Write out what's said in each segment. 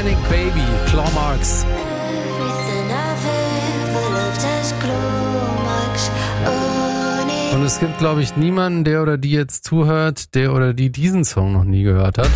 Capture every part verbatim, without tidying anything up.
Panic Baby, Claw Marks. Und es gibt, glaube ich, niemanden, der oder die jetzt zuhört, der oder die diesen Song noch nie gehört hat.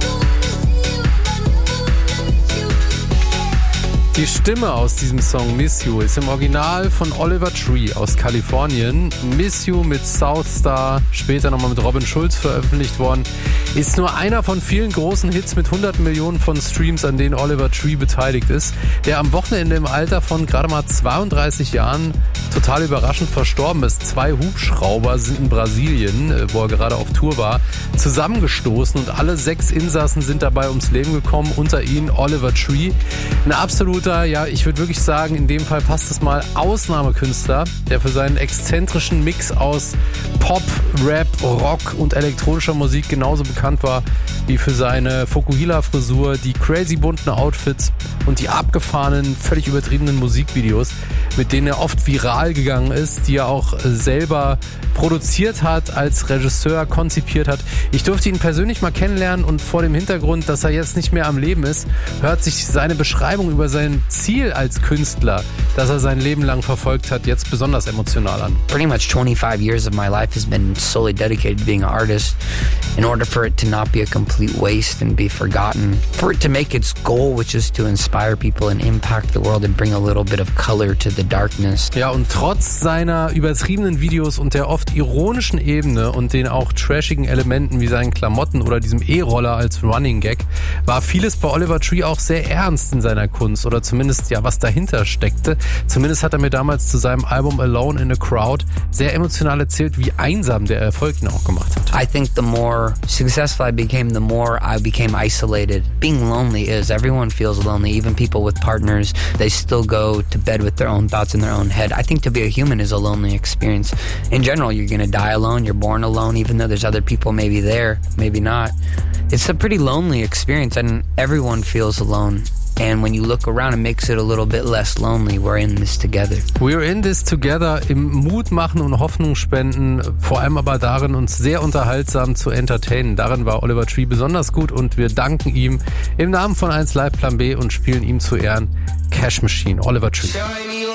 Die Stimme aus diesem Song Miss You ist im Original von Oliver Tree aus Kalifornien. Miss You mit Southstar, später nochmal mit Robin Schulz veröffentlicht worden, ist nur einer von vielen großen Hits mit hunderten Millionen von Streams, an denen Oliver Tree beteiligt ist, der am Wochenende im Alter von gerade mal zweiunddreißig Jahren total überraschend verstorben ist. Zwei Hubschrauber sind in Brasilien, wo er gerade auf Tour war, zusammengestoßen und alle sechs Insassen sind dabei ums Leben gekommen, unter ihnen Oliver Tree. Ein absoluter, ja, ich würde wirklich sagen, in dem Fall passt es mal, Ausnahmekünstler, der für seinen exzentrischen Mix aus Pop, Rap, Rock und elektronischer Musik genauso bekannt war wie für seine Fukuhila-Frisur, die crazy bunten Outfits und die abgefahrenen, völlig übertriebenen Musikvideos, mit denen er oft viral gegangen ist, die er auch selber produziert hat, als Regisseur konzipiert hat. Ich durfte ihn persönlich mal kennenlernen und vor dem Hintergrund, dass er jetzt nicht mehr am Leben ist, hört sich seine Beschreibung über sein Ziel als Künstler, das er sein Leben lang verfolgt hat, jetzt besonders emotional an. Pretty much twenty-five years of my life has been solely dedicated to being an artist in order for it to not be a complete waste and be forgotten. For it to make its goal, which is to inspire people and impact the world and bring a little bit of color to the darkness. Ja, und trotz seiner übertriebenen Videos und der oft ironischen Ebene und den auch trashigen Elementen wie seinen Klamotten oder diesem E-Roller als Running Gag, war vieles bei Oliver Tree auch sehr ernst in seiner Kunst oder zumindest ja, was dahinter steckte. Zumindest hat er mir damals zu seinem Album Alone in a Crowd sehr emotional erzählt, wie einsam der Erfolg ihn auch gemacht hat. I think the more successful I became, the more I became isolated. Being lonely is, everyone feels lonely, even people with partners, they still go to bed with their own thoughts in their own head. I think to be a human is a lonely experience. In general, you're gonna die alone, you're born alone, even though there's other people maybe there, maybe not. It's a pretty lonely experience and everyone feels alone. And when you look around, it makes it a little bit less lonely. We're in this together. We're in this together, im Mut machen und Hoffnung spenden, vor allem aber darin, uns sehr unterhaltsam zu entertainen. Darin war Oliver Tree besonders gut und wir danken ihm im Namen von eins Live Plan B und spielen ihm zu Ehren Cash Machine, Oliver Tree.